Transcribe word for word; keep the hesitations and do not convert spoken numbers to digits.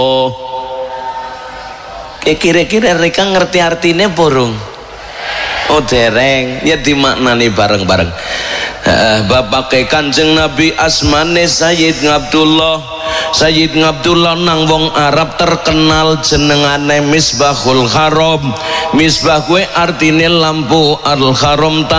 Oh, kira-kira mereka ngerti artinya burung? Oh dereng, ya dimaknani bareng-bareng. Uh, bapak ke Kanjeng Nabi asmane Sayyid Abdullah. Sayyid Abdullah nang wong Arab terkenal jenengane Misbahul Haram. Misbah kuwi artine lampu al haram.